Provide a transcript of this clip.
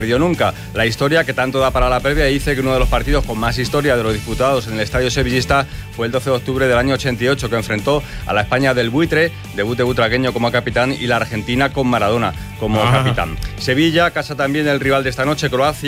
perdió nunca. La historia, que tanto da para la previa, dice que uno de los partidos con más historia de los disputados en el estadio sevillista fue el 12 de octubre del año 88, que enfrentó a la España del Buitre, debut de Butragueño como capitán, y la Argentina con Maradona como capitán. Sevilla casa también el rival de esta noche, Croacia.